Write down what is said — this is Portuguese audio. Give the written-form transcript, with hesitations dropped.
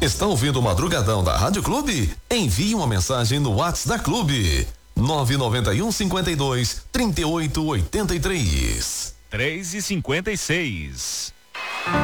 Está ouvindo o Madrugadão da Rádio Clube? Envie uma mensagem no WhatsApp da Clube. 991 52 38 83. 3:56.